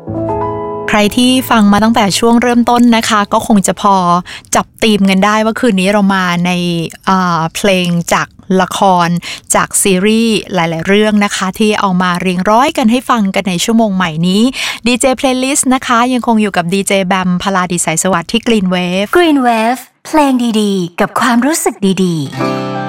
ใครที่ฟังมาตั้งแต่ช่วงเริ่มต้นนะคะก็คงจะพอจับธีมกันได้ว่าคืนนี้เรามาในเพลงจากละครจากซีรีส์หลายๆเรื่องนะคะที่เอามาเรียงร้อยกันให้ฟังกันในชั่วโมงใหม่นี้ DJ Playlist นะคะยังคงอยู่กับ DJ แบมพลาดิสายสวัสดิ์ที่ Green Wave เพลงดีๆกับความรู้สึกดีๆ